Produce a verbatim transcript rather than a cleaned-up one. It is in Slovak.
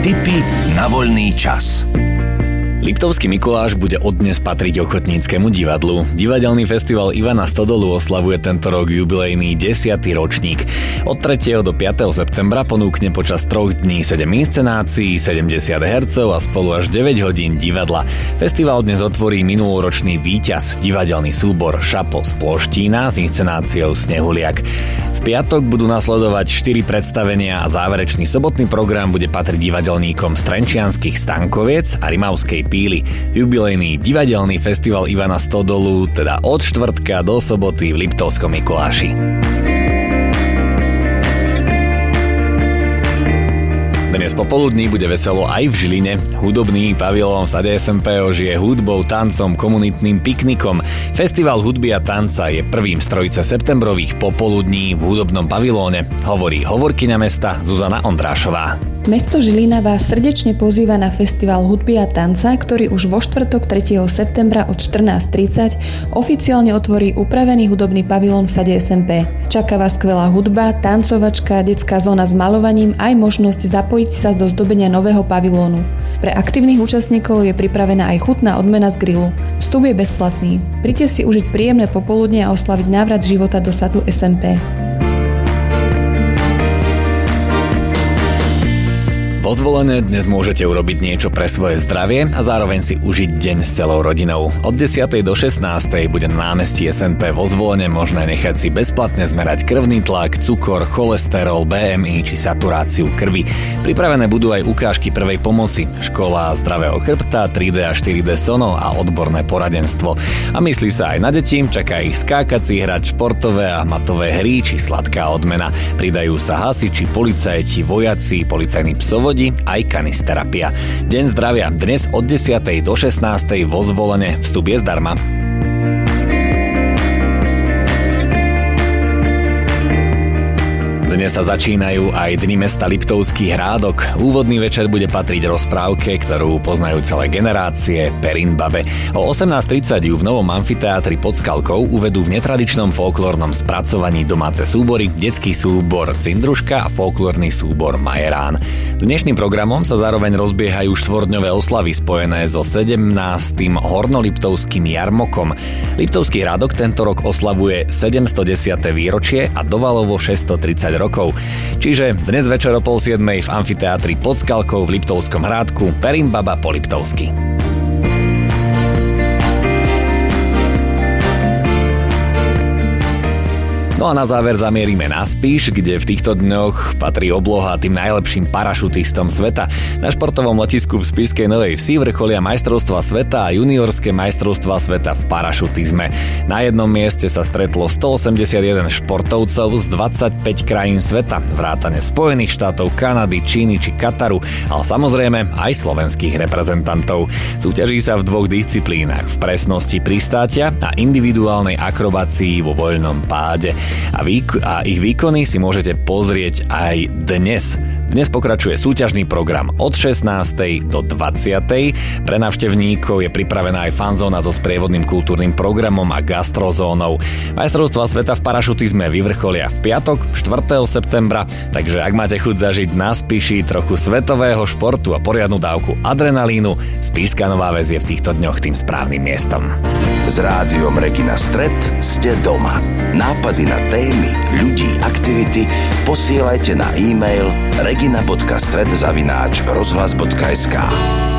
Tipy na voľný čas. Liptovský Mikuláš bude odnes patriť Ochotníckemu divadlu. Divadelný festival Ivana Stodolu oslavuje tento rok jubilejný desiaty ročník. Od tretieho do piateho septembra ponúkne počas troch dní sedem inscenácií, sedemdesiat hercov a spolu až deväť hodín divadla. Festival dnes otvorí minuloročný víťaz, divadelný súbor Šapo z Ploštína s inscenáciou Snehuliak. V piatok budú nasledovať štyri predstavenia a záverečný sobotný program bude patriť divadelníkom z Trenčianskych Stankoviec a Rimavskej Píly. Jubilejný divadelný festival Ivana Stodolu teda od štvrtka do soboty v Liptovskom Mikuláši. Dnes popoludní bude veselo aj v Žiline. Hudobný pavilón v sade es em pé ožije hudbou, tancom, komunitným piknikom. Festival hudby a tanca je prvým z trojice septembrových popoludní v hudobnom pavilóne, hovorí hovorkyňa mesta Zuzana Ondrášová. Mesto Žilina vás srdečne pozýva na festival hudby a tanca, ktorý už vo štvrtok tretieho septembra od štrnásť tridsať oficiálne otvorí upravený hudobný pavilón v sade es em pé. Čaká vás skvelá hudba, tancovačka, detská zóna s maľovaním aj možnosť zapojiť sa do zdobenia nového pavilónu. Pre aktívnych účastníkov je pripravená aj chutná odmena z grilu. Vstup je bezplatný. Príďte si užiť príjemné popoludne a oslaviť návrat života do sadu es em pé. Vo Zvolene dnes môžete urobiť niečo pre svoje zdravie a zároveň si užiť deň s celou rodinou. Od desiatej do šestnástej bude na námestí es en pé vo Zvolene možné nechať si bezplatne zmerať krvný tlak, cukor, cholesterol, bé em í či saturáciu krvi. Pripravené budú aj ukážky prvej pomoci, škola zdravého chrbta, tri dé a štyri dé sono a odborné poradenstvo. A myslí sa aj na deti, čaká ich skákací hrať, športové a matové hry či sladká odmena. Pridajú sa hasiči, policajti, vojaci, policajní psovodi aj kanisterapia. Deň zdravia dnes od desiatej do šestnástej vo Zvolene. Vstup je zdarma. Dnes sa začínajú aj Dni mesta Liptovský Hrádok. Úvodný večer bude patriť rozprávke, ktorú poznajú celé generácie, Perinbabe. O osemnásť tridsať ju v novom amfiteátri pod Skalkou uvedú v netradičnom folklórnom spracovaní domáce súbory, detský súbor Cindruška a folklórny súbor Majerán. Dnešným programom sa zároveň rozbiehajú štvordňové oslavy spojené so sedemnástym hornoliptovským jarmokom. Liptovský Hrádok tento rok oslavuje sedemstodesiate výročie a dovalovo šesťstotridsať rokov. Čiže dnes večer o pol siedmej v amfiteátri pod Skalkou v Liptovskom Hrádku Perimbaba po liptovsky. No a na záver zamierime na Spiš, kde v týchto dňoch patrí obloha tým najlepším parašutistom sveta. Na športovom letisku v Spišskej Novej Vsi vrcholia majstrovstvá sveta a juniorské majstrovstvá sveta v parašutizme. Na jednom mieste sa stretlo stoosemdesiatjeden športovcov z dvadsaťpäť krajín sveta, vrátane Spojených štátov, Kanady, Číny či Kataru, ale samozrejme aj slovenských reprezentantov. Súťaží sa v dvoch disciplínach, v presnosti pristátia a individuálnej akrobácii vo voľnom páde. A, výk- a ich výkony si môžete pozrieť aj dnes. Dnes pokračuje súťažný program od šestnástej do dvadsiatej. Pre návštevníkov je pripravená aj fanzóna so sprievodným kultúrnym programom a gastrozónou. Majstrovstvá sveta v parašutizme vyvrcholia v piatok, štvrtého septembra, takže ak máte chuť zažiť na Spiši trochu svetového športu a poriadnu dávku adrenalínu, Spišská Nová Ves je v týchto dňoch tým správnym miestom. S rádiom Regina Stret ste doma. Nápady na témy, ľudí, aktivity posielajte na e-mail regina bodka stret zavináč rozhlas bodka es ká.